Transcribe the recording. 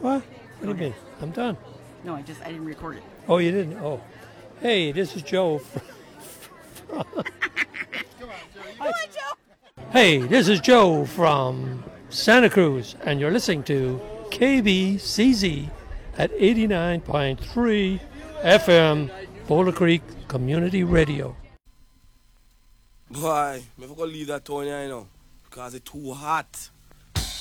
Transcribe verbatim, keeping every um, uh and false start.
What? What do you mean? I'm done. No, I just I didn't record it. Oh, you didn't? Oh. Hey, this is Joe. From, from Come on, Joe. Hey, this is Joe from Santa Cruz, and you're listening to K B C Z at eighty-nine point three F M, Boulder Creek Community Radio. Boy, I forgot to leave that town here, you know, because it's too hot.